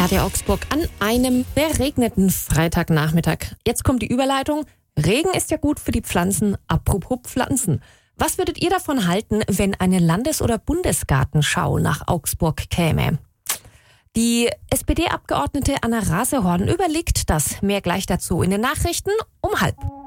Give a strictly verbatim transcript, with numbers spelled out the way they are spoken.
R T Augsburg an einem verregneten Freitagnachmittag. Jetzt kommt die Überleitung. Regen ist ja gut für die Pflanzen. Apropos Pflanzen. Was würdet ihr davon halten, wenn eine Landes- oder Bundesgartenschau nach Augsburg käme? Die S P D-Abgeordnete Anna Rasehorn überlegt das. Mehr gleich dazu in den Nachrichten um halb.